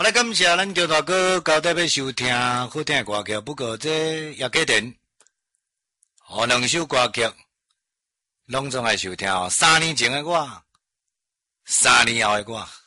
好来，感谢咱中大哥交代要收听好听的歌曲，不过这叶启田，两首歌曲拢总爱收听哦。3年前的我，3年后的我。